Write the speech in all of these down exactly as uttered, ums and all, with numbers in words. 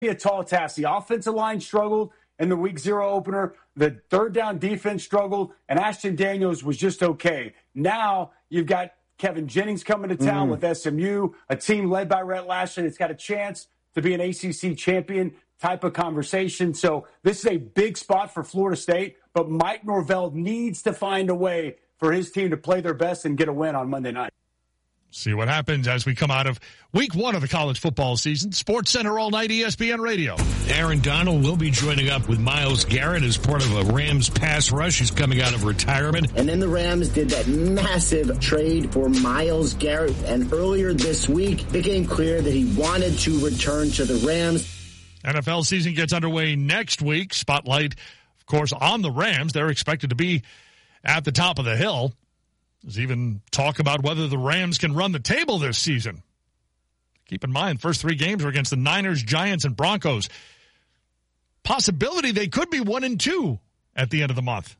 be a tall task. The offensive line struggled in the week zero opener. The third down defense struggled, and Ashton Daniels was just okay. Now you've got Kevin Jennings coming to town mm. with S M U, a team led by Rhett Lashlee. It's got a chance to be an A C C champion type of conversation. So this is a big spot for Florida State, but Mike Norvell needs to find a way for his team to play their best and get a win on Monday night. See what happens as we come out of week one of the college football season. Sports Center all night, E S P N Radio. Aaron Donald will be joining up with Myles Garrett as part of a Rams pass rush. He's coming out of retirement. And then the Rams did that massive trade for Myles Garrett. And earlier this week, it became clear that he wanted to return to the Rams. N F L season gets underway next week. Spotlight, of course, on the Rams. They're expected to be at the top of the hill. There's even talk about whether the Rams can run the table this season. Keep in mind, first three games are against the Niners, Giants, and Broncos. Possibility they could be one and two at the end of the month.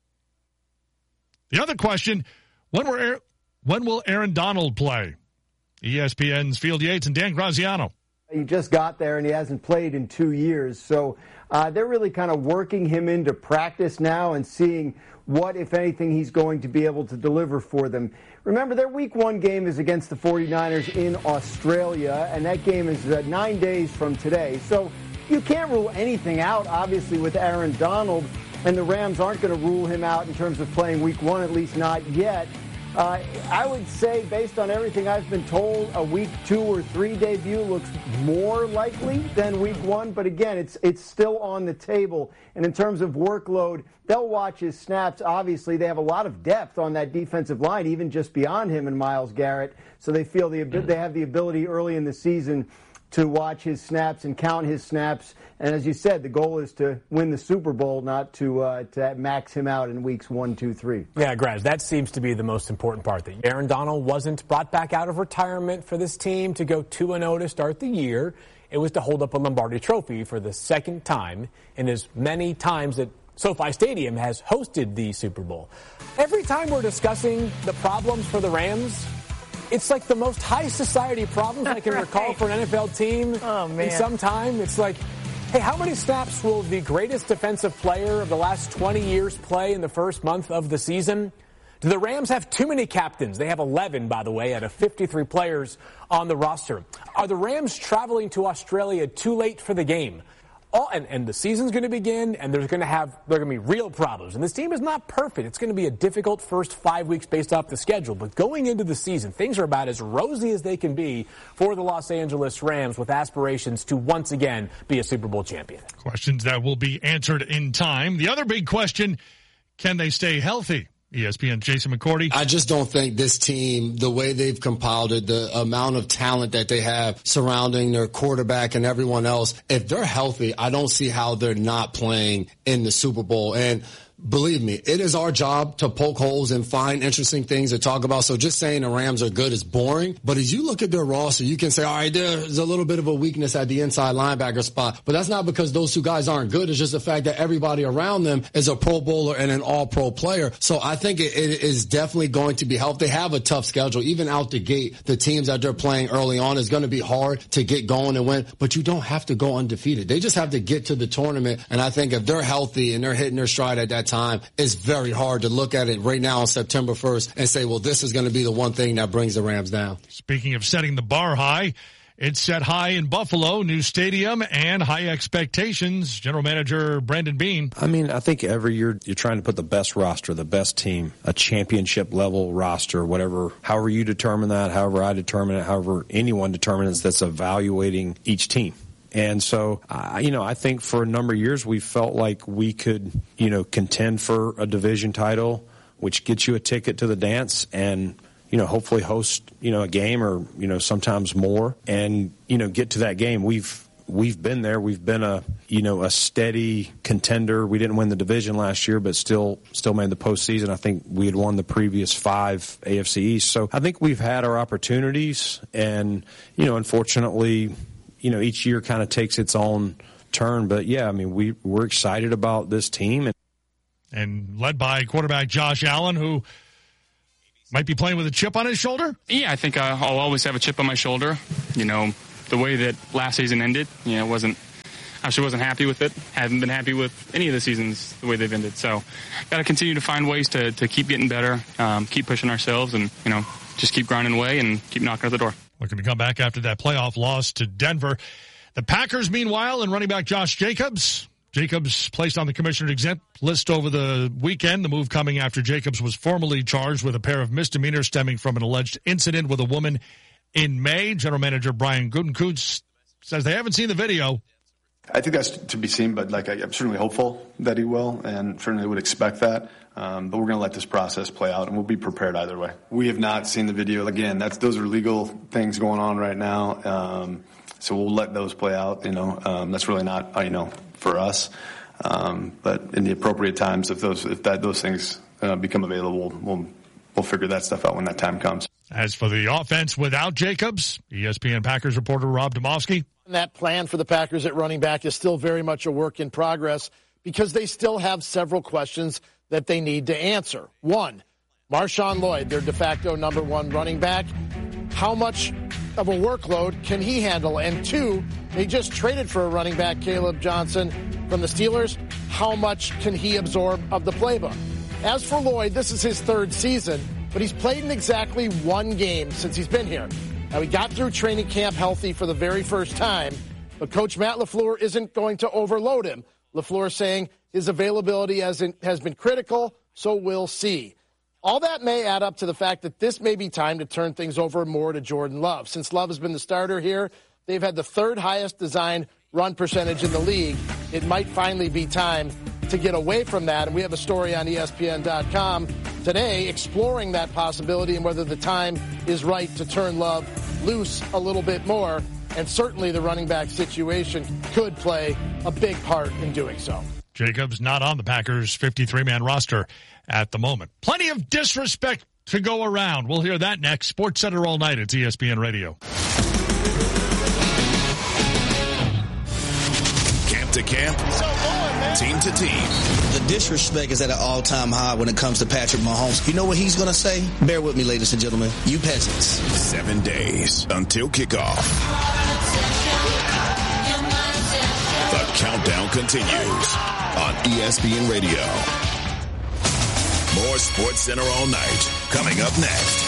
The other question, when, were, when will Aaron Donald play? E S P N's Field Yates and Dan Graziano. He just got there, and he hasn't played in two years. So uh, they're really kind of working him into practice now and seeing what, if anything, he's going to be able to deliver for them. Remember, their week one game is against the 49ers in Australia, and that game is uh, nine days from today. So you can't rule anything out, obviously, with Aaron Donald, and the Rams aren't going to rule him out in terms of playing week one, at least not yet. Uh, I would say, based on everything I've been told, a week two or three debut looks more likely than week one. But again, it's it's still on the table. And in terms of workload, they'll watch his snaps. Obviously, they have a lot of depth on that defensive line, even just beyond him and Myles Garrett. So they feel the they have the ability early in the season to watch his snaps and count his snaps. And as you said, the goal is to win the Super Bowl, not to uh, to max him out in weeks one, two, three. Yeah, Graz, that seems to be the most important part. That Aaron Donald wasn't brought back out of retirement for this team to go two and oh to start the year. It was to hold up a Lombardi Trophy for the second time in as many times that SoFi Stadium has hosted the Super Bowl. Every time we're discussing the problems for the Rams, it's like the most high society problems I can recall for an N F L team oh, man. in some time. It's like, hey, how many snaps will the greatest defensive player of the last twenty years play in the first month of the season? Do the Rams have too many captains? They have eleven, by the way, out of fifty-three players on the roster. Are the Rams traveling to Australia too late for the game? Oh, and, and the season's going to begin, and there's going to have there are going to be real problems. And this team is not perfect. It's going to be a difficult first five weeks based off the schedule. But going into the season, things are about as rosy as they can be for the Los Angeles Rams with aspirations to once again be a Super Bowl champion. Questions that will be answered in time. The other big question, can they stay healthy? E S P N Jason McCourty. I just don't think this team, the way they've compiled it, the amount of talent that they have surrounding their quarterback and everyone else, if they're healthy, I don't see how they're not playing in the Super Bowl. And believe me, it is our job to poke holes and find interesting things to talk about. So just saying the Rams are good is boring. But as you look at their roster, you can say, all right, there's a little bit of a weakness at the inside linebacker spot. But that's not because those two guys aren't good. It's just the fact that everybody around them is a Pro Bowler and an all-pro player. So I think it, it is definitely going to be helpful. They have a tough schedule. Even out the gate, the teams that they're playing early on is going to be hard to get going and win. But you don't have to go undefeated. They just have to get to the tournament. And I think if they're healthy and they're hitting their stride at that time, time, it's very hard to look at it right now on September first and say, well, this is going to be the one thing that brings the Rams down. Speaking of setting the bar high, it's set high in Buffalo, new stadium and high expectations. General Manager Brandon Beane. I mean, I think every year you're trying to put the best roster, the best team, a championship level roster, whatever, however you determine that, however I determine it, however anyone determines that's evaluating each team. And so, uh, you know, I think for a number of years we felt like we could, you know, contend for a division title, which gets you a ticket to the dance and, you know, hopefully host, you know, a game or, you know, sometimes more and, you know, get to that game. We've, we've been there. We've been a, you know, a steady contender. We didn't win the division last year, but still, still made the postseason. I think we had won the previous five A F C East. So I think we've had our opportunities and, you know, unfortunately, you know, each year kind of takes its own turn. But, yeah, I mean, we, we're excited about this team. And, and led by quarterback Josh Allen, who might be playing with a chip on his shoulder? Yeah, I think I'll always have a chip on my shoulder. You know, the way that last season ended, you know, it wasn't Actually wasn't happy with it. Haven't been happy with any of the seasons the way they've ended. So got to continue to find ways to, to keep getting better, um, keep pushing ourselves, and, you know, just keep grinding away and keep knocking at the door. Looking to come back after that playoff loss to Denver. The Packers, meanwhile, and running back Josh Jacobs. Jacobs placed on the commissioner's exempt list over the weekend. The move coming after Jacobs was formally charged with a pair of misdemeanors stemming from an alleged incident with a woman in May. General Manager Brian Gutekunst says they haven't seen the video. I think that's to be seen, but like I, I'm certainly hopeful that he will, and certainly would expect that. Um, but we're going to let this process play out, and we'll be prepared either way. We have not seen the video. Again, that's those are legal things going on right now, um, so we'll let those play out. You know, um, that's really not you know for us. Um, but in the appropriate times, if those if that those things uh, become available, we'll we'll figure that stuff out when that time comes. As for the offense without Jacobs, E S P N Packers reporter Rob Demovsky. That plan for the Packers at running back is still very much a work in progress because they still have several questions that they need to answer. One, Marshawn Lloyd, their de facto number one running back. How much of a workload can he handle? And two, they just traded for a running back, Caleb Johnson, from the Steelers. How much can he absorb of the playbook? As for Lloyd, this is his third season, but he's played in exactly one game since he's been here. Now, he got through training camp healthy for the very first time, but Coach Matt LaFleur isn't going to overload him. LaFleur saying his availability has, in, has been critical, so we'll see. All that may add up to the fact that this may be time to turn things over more to Jordan Love. Since Love has been the starter here, they've had the third highest design run percentage in the league. It might finally be time to get away from that, and we have a story on E S P N dot com today exploring that possibility and whether the time is right to turn Love loose a little bit more, and certainly the running back situation could play a big part in doing so. Jacobs not on the Packers' fifty-three man roster at the moment. Plenty of disrespect to go around. We'll hear that next. Sports Center all night. It's E S P N Radio. Camp to camp, team to team. The disrespect is at an all-time high when it comes to Patrick Mahomes. You know what he's going to say? Bear with me, ladies and gentlemen. You peasants. Seven days until kickoff. The countdown continues on E S P N Radio. More Sports Center all night. Coming up next.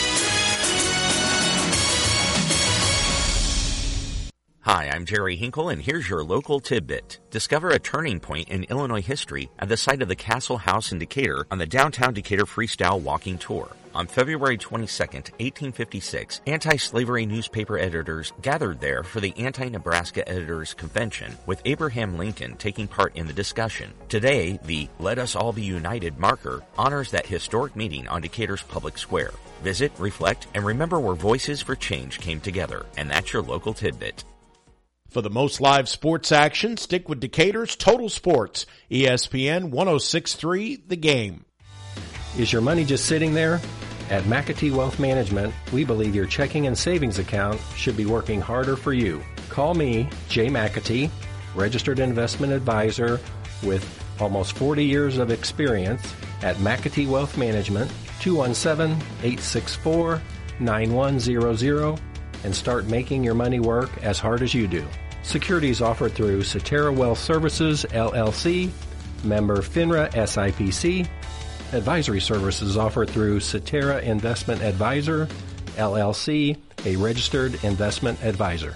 Hi, I'm Jerry Hinkle, and here's your local tidbit. Discover a turning point in Illinois history at the site of the Castle House in Decatur on the Downtown Decatur Freestyle Walking Tour. On February twenty-second, eighteen fifty-six, anti-slavery newspaper editors gathered there for the Anti-Nebraska Editors Convention, with Abraham Lincoln taking part in the discussion. Today, the Let Us All Be United marker honors that historic meeting on Decatur's public square. Visit, reflect, and remember where Voices for Change came together. And that's your local tidbit. For the most live sports action, stick with Decatur's Total Sports. E S P N one oh six point three, The Game. Is your money just sitting there? At McAtee Wealth Management, we believe your checking and savings account should be working harder for you. Call me, Jay McAtee, registered investment advisor with almost forty years of experience at McAtee Wealth Management, two one seven, eight six four, nine one zero zero, and start making your money work as hard as you do. Securities offered through Cetera Wealth Services, L L C, member FINRA S I P C. Advisory services offered through Cetera Investment Advisor, L L C, a registered investment advisor.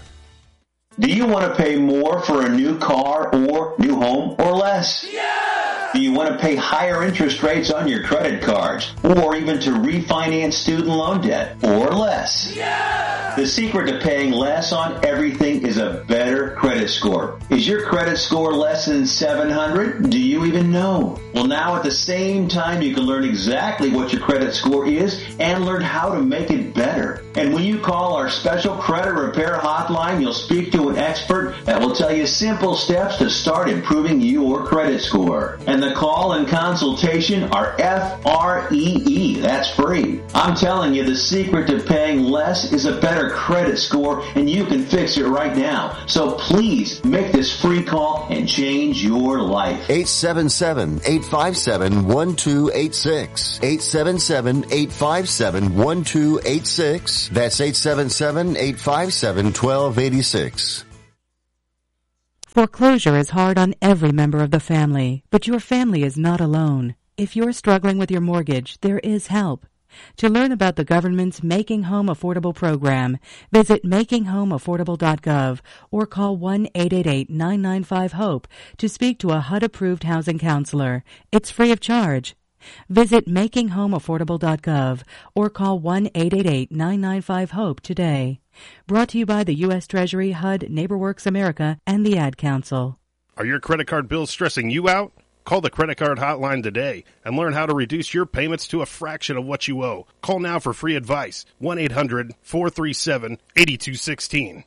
Do you want to pay more for a new car or new home or less? Yeah! Do you want to pay higher interest rates on your credit cards or even to refinance student loan debt or less? Yeah! The secret to paying less on everything is a better credit score. Is your credit score less than seven hundred? Do you even know? Well, now at the same time, you can learn exactly what your credit score is and learn how to make it better. And when you call our special credit repair hotline, you'll speak to an expert that will tell you simple steps to start improving your credit score. And the call and consultation are F R E E. That's free. I'm telling you, the secret to paying less is a better credit score, and you can fix it right now. So please make this free call and change your life. eight seven seven, eight five seven, one two eight six. eight seven seven, eight five seven, one two eight six. That's eight seven seven, eight five seven, one two eight six. Foreclosure is hard on every member of the family, but your family is not alone. If you're struggling with your mortgage, there is help. To learn about the government's Making Home Affordable program, visit making home affordable dot gov or call one eight eight eight, nine nine five, HOPE to speak to a H U D-approved housing counselor. It's free of charge. Visit making home affordable dot gov or call one eight eight eight, nine nine five, HOPE today. Brought to you by the U S Treasury, H U D, NeighborWorks America, and the Ad Council. Are your credit card bills stressing you out? Call the credit card hotline today and learn how to reduce your payments to a fraction of what you owe. Call now for free advice. one eight hundred, four three seven, eight two one six.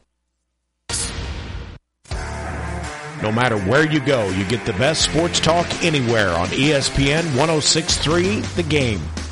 No matter where you go, you get the best sports talk anywhere on E S P N one oh six point three The Game.